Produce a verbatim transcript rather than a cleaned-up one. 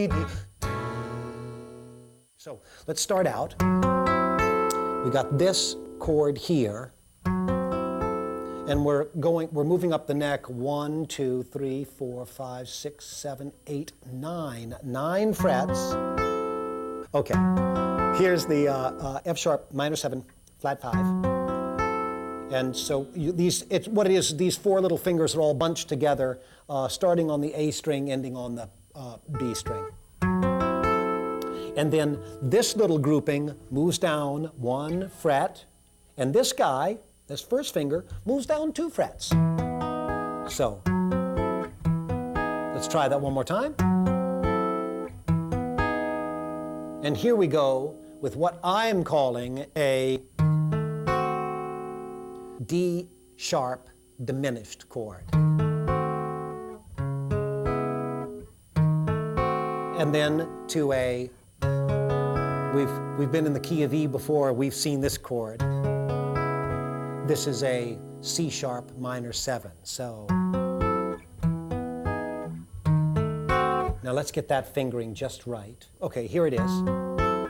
So let's start out. We got this chord here, and we're going, we're moving up the neck one, two, three, four, five, six, seven, eight, nine, nine frets. Okay, here's the uh, uh, F sharp minor seven, flat five. And so you, these, it's, what it is, these four little fingers are all bunched together, uh, starting on the A string, ending on the uh, B string. And then this little grouping moves down one fret, and this guy, this first finger, moves down two frets. So let's try that one more time. And here we go with what I'm calling a D sharp diminished chord. And then to a, we've, we've been in the key of E before, we've seen this chord. This is a C sharp minor seven. So now let's get that fingering just right. Okay, here it is.